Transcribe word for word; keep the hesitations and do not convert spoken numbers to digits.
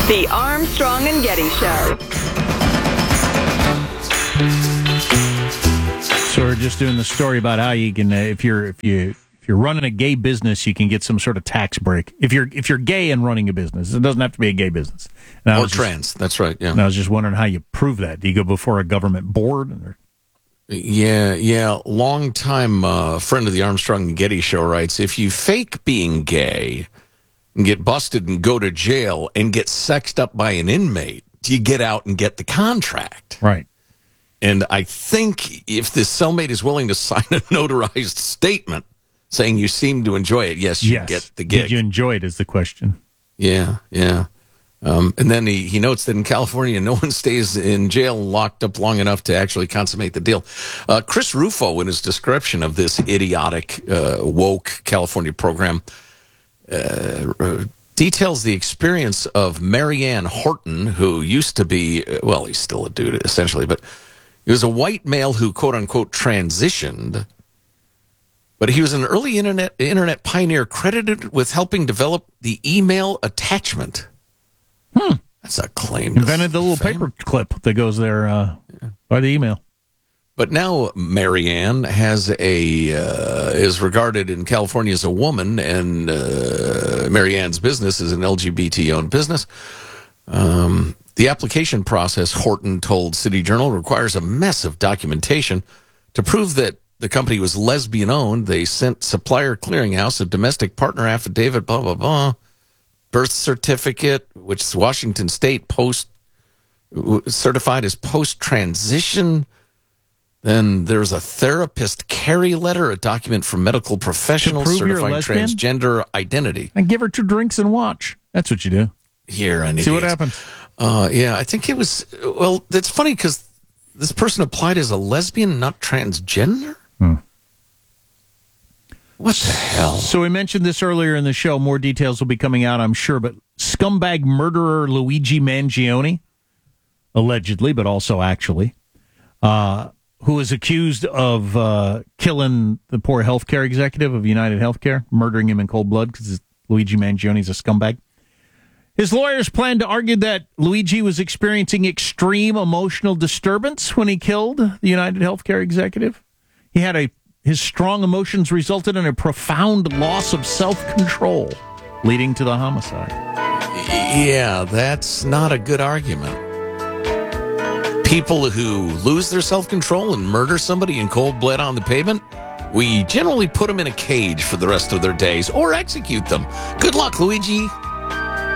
The Armstrong and Getty Show. So we're just doing the story about how you can, uh, if you're if you if you're running a gay business, you can get some sort of tax break. If you're if you're gay and running a business, it doesn't have to be a gay business. Or trans. Just, that's right. Yeah. And I was just wondering how you prove that. Do you go before a government board? Or? Yeah, yeah. Long-time uh, friend of the Armstrong and Getty Show writes, if you fake being gay and get busted and go to jail and get sexed up by an inmate, you get out and get the contract. Right. And I think if the cellmate is willing to sign a notarized statement saying you seem to enjoy it, yes, you yes. get the gig. Did you enjoy it is the question. Yeah, yeah. Um, and then he, he notes that in California, no one stays in jail locked up long enough to actually consummate the deal. Uh, Chris Rufo, in his description of this idiotic, uh, woke California program, uh, details the experience of Marianne Horton, who used to be, well, he's still a dude, essentially, but he was a white male who, quote-unquote, transitioned, but he was an early internet internet pioneer credited with helping develop the email attachment. Hmm. That's a claim. Invented the little paper clip that goes there uh, yeah. by the email. But now Marianne has a uh, is regarded in California as a woman, and uh, Marianne's business is an L G B T-owned business. Um, the application process, Horton told City Journal, requires a mess of documentation to prove that the company was lesbian-owned. They sent Supplier Clearinghouse a domestic partner affidavit, blah, blah, blah. Birth certificate, which is Washington State post certified as post-transition. Then there's a therapist carry letter, a document from medical professionals certifying transgender identity. And give her two drinks and watch. That's what you do. Here, I need see what happens. Uh, yeah, I think it was. Well, it's funny because this person applied as a lesbian, not transgender. Hmm. What the hell? So we mentioned this earlier in the show. More details will be coming out, I'm sure. But scumbag murderer Luigi Mangione, allegedly, but also actually, uh, who is accused of uh, killing the poor healthcare executive of United Healthcare, murdering him in cold blood because Luigi Mangione is a scumbag. His lawyers plan to argue that Luigi was experiencing extreme emotional disturbance when he killed the United Healthcare executive. He had a his strong emotions resulted in a profound loss of self-control, leading to the homicide. Yeah, that's not a good argument. People who lose their self-control and murder somebody in cold blood on the pavement, we generally put them in a cage for the rest of their days or execute them. Good luck, Luigi.